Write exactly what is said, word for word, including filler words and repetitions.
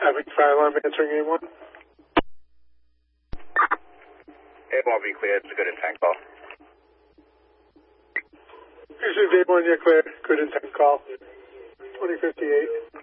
Having fire alarm answering A one. A one be clear, it's a good intent call. This is A one, you're clear. Good intent call. twenty fifty-eight.